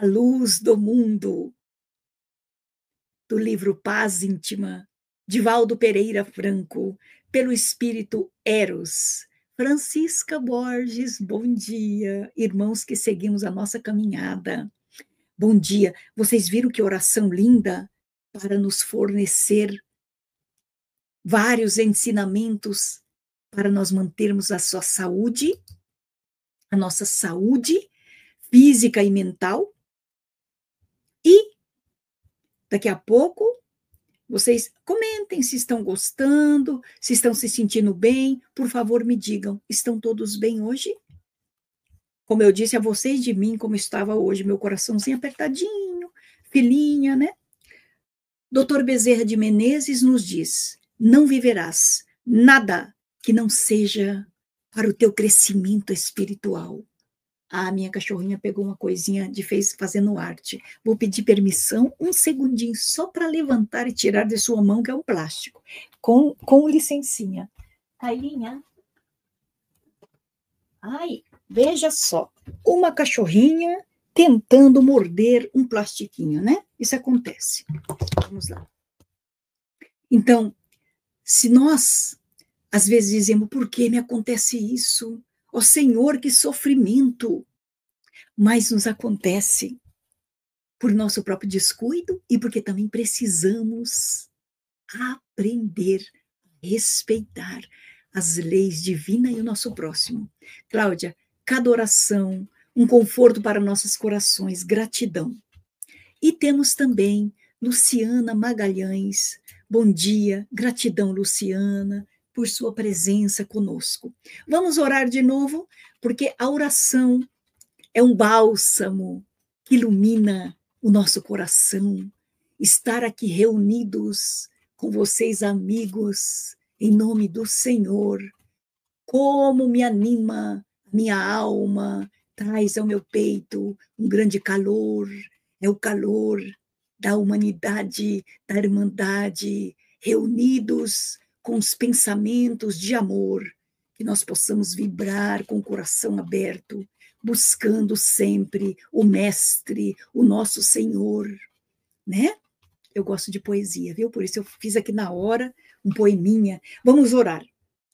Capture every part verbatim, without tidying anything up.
A luz do mundo, do livro Paz Íntima, de Valdo Pereira Franco, pelo espírito Eros. Francisca Borges, bom dia, irmãos que seguimos a nossa caminhada. Bom dia, vocês viram que oração linda para nos fornecer vários ensinamentos para nós mantermos a sua saúde, a nossa saúde física e mental. E daqui a pouco vocês comentem se estão gostando, se estão se sentindo bem. Por favor, me digam, estão todos bem hoje? Como eu disse a vocês de mim, como estava hoje, meu coraçãozinho apertadinho, filhinha, né? doutor Bezerra de Menezes nos diz, não viverás nada que não seja para o teu crescimento espiritual. A minha cachorrinha pegou uma coisinha de fez fazendo arte. Vou pedir permissão, um segundinho, só para levantar e tirar de sua mão, que é um plástico. Com, com licencinha. Cailinha. Ai, veja só. Uma cachorrinha tentando morder um plastiquinho, né? Isso acontece. Vamos lá. Então, se nós, às vezes, dizemos, por que me acontece isso? Ó Senhor, que sofrimento! Mas nos acontece por nosso próprio descuido e porque também precisamos aprender a respeitar as leis divinas e o nosso próximo. Cláudia, cada oração, um conforto para nossos corações, gratidão. E temos também Luciana Magalhães, bom dia, gratidão, Luciana, por sua presença conosco. Vamos orar de novo, porque a oração é um bálsamo que ilumina o nosso coração. Estar aqui reunidos com vocês, amigos, em nome do Senhor, como me anima minha alma, traz ao meu peito um grande calor, é o calor da humanidade, da irmandade, reunidos com os pensamentos de amor, que nós possamos vibrar com o coração aberto, buscando sempre o Mestre, o nosso Senhor, né? Eu gosto de poesia, viu? Por isso eu fiz aqui na hora um poeminha. Vamos orar.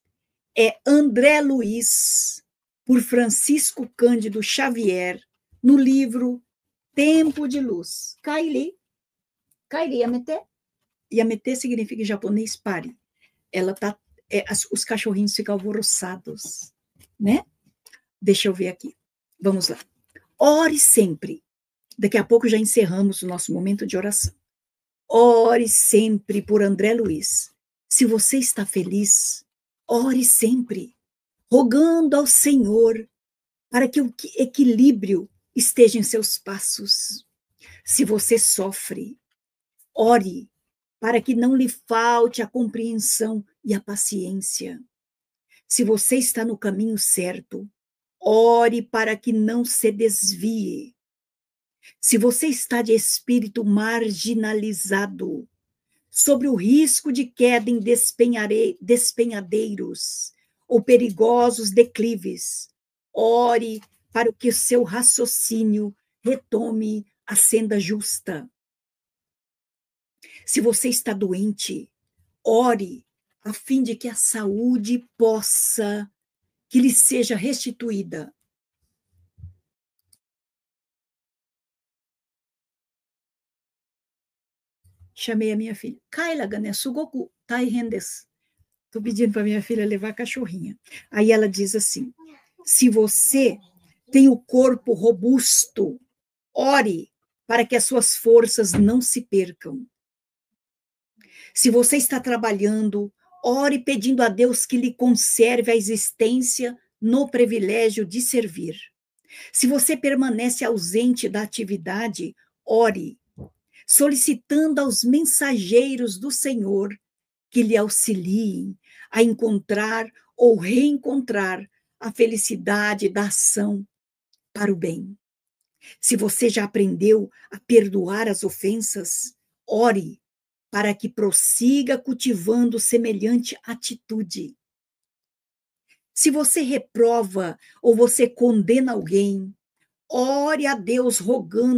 É André Luiz, por Francisco Cândido Xavier, no livro Tempo de Luz. Kaili. Kaili, Yamete. Yamete significa em japonês pare. Ela tá, é, as, os cachorrinhos ficam alvoroçados, né? Deixa eu ver aqui. Vamos lá. Ore sempre. Daqui a pouco já encerramos o nosso momento de oração. Ore sempre por André Luiz. Se você está feliz, ore sempre, rogando ao Senhor para que o equilíbrio esteja em seus passos. Se você sofre, ore para que não lhe falte a compreensão e a paciência. Se você está no caminho certo, ore para que não se desvie. Se você está de espírito marginalizado, sobre o risco de queda em despenhadeiros ou perigosos declives, ore para que o seu raciocínio retome a senda justa. Se você está doente, ore a fim de que a saúde possa, que lhe seja restituída. Chamei a minha filha. Kaila Gané Sugoku Taihen desu. Estou pedindo para minha filha levar a cachorrinha. Aí ela diz assim, se você tem o corpo robusto, ore para que as suas forças não se percam. Se você está trabalhando, ore pedindo a Deus que lhe conserve a existência no privilégio de servir. Se você permanece ausente da atividade, ore, solicitando aos mensageiros do Senhor que lhe auxiliem a encontrar ou reencontrar a felicidade da ação para o bem. Se você já aprendeu a perdoar as ofensas, ore para que prossiga cultivando semelhante atitude. Se você reprova ou você condena alguém, ore a Deus rogando